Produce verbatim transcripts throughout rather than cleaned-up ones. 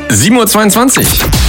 sieben Uhr zweiundzwanzig.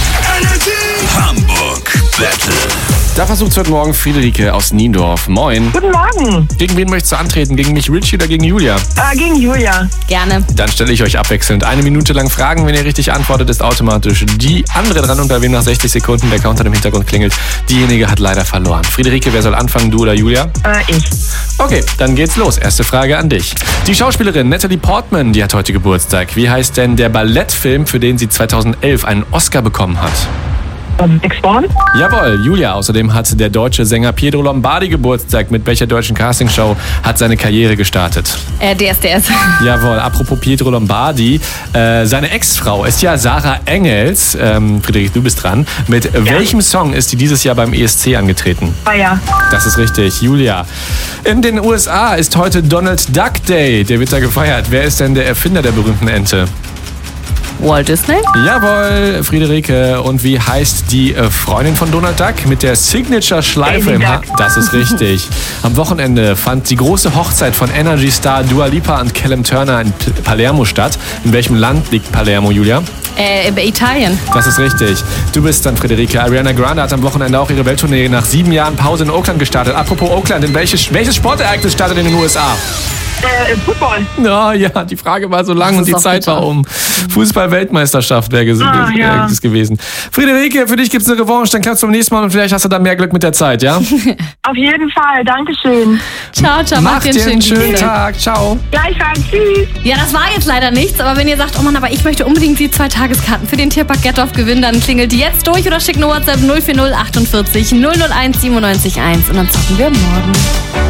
Hamburg Battle. Da versucht heute Morgen Friederike aus Niendorf. Moin. Guten Morgen. Gegen wen möchtest du antreten? Gegen mich, Richie, oder gegen Julia? Äh, gegen Julia. Gerne. Dann stelle ich euch abwechselnd eine Minute lang Fragen. Wenn ihr richtig antwortet, ist automatisch die andere dran. Und bei wem nach sechzig Sekunden der Counter im Hintergrund klingelt, diejenige hat leider verloren. Friederike, wer soll anfangen, du oder Julia? Äh, ich. Okay, dann geht's los. Erste Frage an dich. Die Schauspielerin Natalie Portman, die hat heute Geburtstag. Wie heißt denn der Ballettfilm, für den sie zweitausendelf einen Oscar bekommen hat? Ähm, Ex-Born? Jawohl, Julia. Außerdem hat der deutsche Sänger Pietro Lombardi Geburtstag. Mit welcher deutschen Castingshow hat seine Karriere gestartet? Äh, D S D S. Jawohl, apropos Pietro Lombardi. Äh, seine Ex-Frau ist ja Sarah Engels. Ähm, Friederike, du bist dran. Mit ja. welchem Song ist die dieses Jahr beim E S C angetreten? Feier. Das ist richtig, Julia. In den U S A ist heute Donald Duck Day. Der wird da gefeiert. Wer ist denn der Erfinder der berühmten Ente? Walt Disney? Jawohl, Friederike. Und wie heißt die Freundin von Donald Duck mit der Signature-Schleife im Haar? Das ist richtig. Am Wochenende fand die große Hochzeit von Energy-Star Dua Lipa und Callum Turner in Palermo statt. In welchem Land liegt Palermo, Julia? Äh, Italien. Das ist richtig. Du bist dann, Friederike. Ariana Grande hat am Wochenende auch ihre Welttournee nach sieben Jahren Pause in Oakland gestartet. Apropos Oakland, in welches, welches Sportereignis startet in den U S A? Äh, Football. Na ja, die Frage war so lang und die Zeit war um. Fußball-Weltmeisterschaft wäre ges ah, ja. äh, gewesen. Friederike, für dich gibt es eine Revanche, dann klappt's beim nächsten Mal und vielleicht hast du dann mehr Glück mit der Zeit, ja? Auf jeden Fall, Dankeschön. Ciao, ciao. Mach dir einen schönen Tag, ciao. Gleichfalls, tschüss. Ja, das war jetzt leider nichts, aber wenn ihr sagt, oh Mann, aber ich möchte unbedingt die zwei Tageskarten für den Tierpark Gettorf gewinnen, dann klingelt die jetzt durch oder schickt eine WhatsApp null vier null achtundvierzig null null eins siebenundneunzig eins und dann zocken wir morgen.